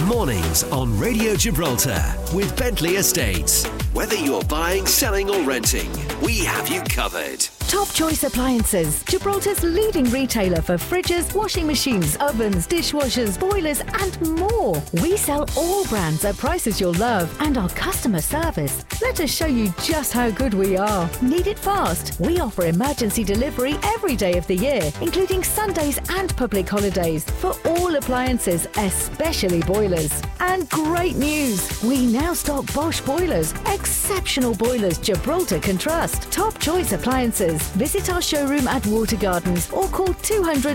Mornings on Radio Gibraltar with Bentley Estates. Whether you're buying, selling or renting, we have you covered. Top Choice Appliances, Gibraltar's leading retailer for fridges, washing machines, ovens, dishwashers, boilers and more. We sell all brands at prices you'll love, and our customer service. Let us show you just how good we are. Need it fast? We offer emergency delivery every day of the year, including Sundays and public holidays, for all appliances, especially boilers. And great news! We now stock Bosch boilers, exceptional boilers Gibraltar can trust. Top Choice Appliances. Visit our showroom at Water Gardens or call 200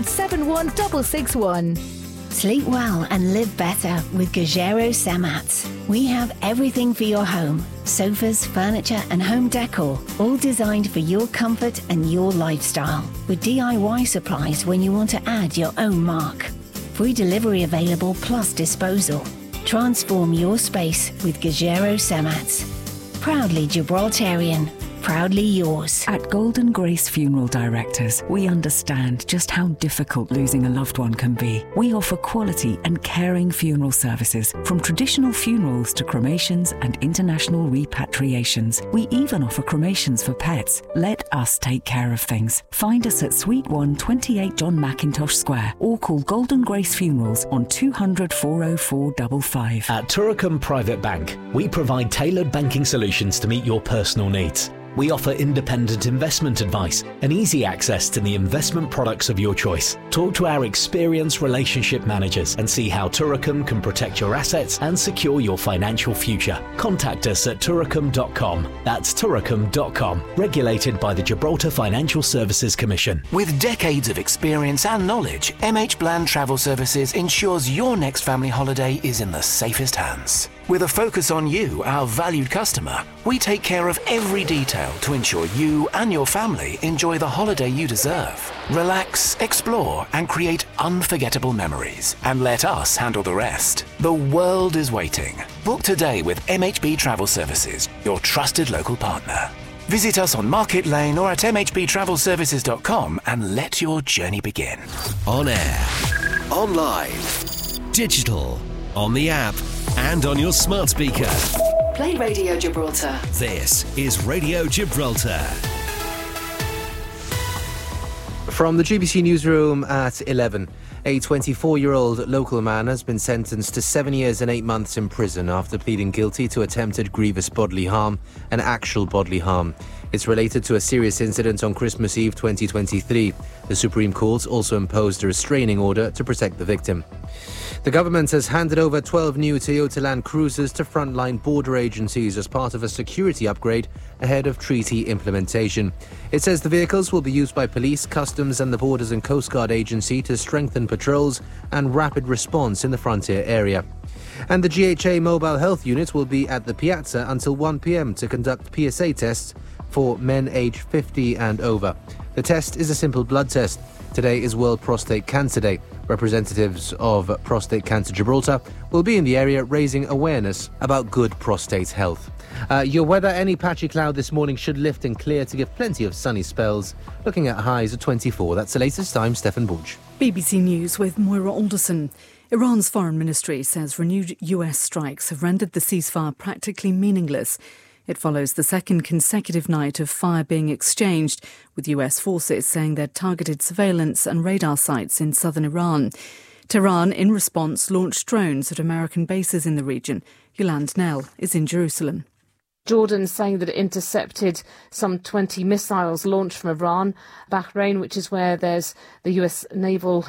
71661. Sleep well and live better with Gajero Semats. We have everything for your home. Sofas, furniture and home decor, all designed for your comfort and your lifestyle. With DIY supplies when you want to add your own mark. Free delivery available plus disposal. Transform your space with Gajero Semats. Proudly Gibraltarian. Proudly yours. At Golden Grace Funeral Directors, we understand just how difficult losing a loved one can be. We offer quality and caring funeral services, from traditional funerals to cremations and international repatriations. We even offer cremations for pets. Let us take care of things. Find us at Suite 1, 28 John Mackintosh Square, or call Golden Grace Funerals on 200 404 55. At Turicum Private Bank, we provide tailored banking solutions to meet your personal needs. We offer independent investment advice and easy access to the investment products of your choice. Talk to our experienced relationship managers and see how Turicum can protect your assets and secure your financial future. Contact us at turicum.com. That's turicum.com. Regulated by the Gibraltar Financial Services Commission. With decades of experience and knowledge, MH Bland Travel Services ensures your next family holiday is in the safest hands. With a focus on you, our valued customer, we take care of every detail to ensure you and your family enjoy the holiday you deserve. Relax, explore, and create unforgettable memories. And let us handle the rest. The world is waiting. Book today with MHB Travel Services, your trusted local partner. Visit us on Market Lane or at mhbtravelservices.com and let your journey begin. On air, online, digital, on the app, and on your smart speaker. Play Radio Gibraltar. This is Radio Gibraltar. From the GBC newsroom at 11, a 24-year-old local man has been sentenced to 7 years and 8 months in prison after pleading guilty to attempted grievous bodily harm and actual bodily harm. It's related to a serious incident on Christmas Eve 2023. The Supreme Court also imposed a restraining order to protect the victim. The government has handed over 12 new Toyota Land Cruisers to frontline border agencies as part of a security upgrade ahead of treaty implementation. It says the vehicles will be used by police, customs and the Borders and Coast Guard Agency to strengthen patrols and rapid response in the frontier area. And the GHA Mobile Health Unit will be at the Piazza until 1 p.m. to conduct PSA tests for men aged 50 and over. The test is a simple blood test. Today is World Prostate Cancer Day. Representatives of Prostate Cancer Gibraltar will be in the area raising awareness about good prostate health. Your weather, any patchy cloud this morning should lift and clear to give plenty of sunny spells. Looking at highs of 24. That's the latest. I'm Stefan Bulge. BBC News with Moira Alderson. Iran's foreign ministry says renewed US strikes have rendered the ceasefire practically meaningless. It follows the second consecutive night of fire being exchanged, with US forces saying they'd targeted surveillance and radar sites in southern Iran. Tehran, in response, launched drones at American bases in the region. Yolande Nell is in Jerusalem. Jordan saying that it intercepted some 20 missiles launched from Iran. Bahrain, which is where there's the US naval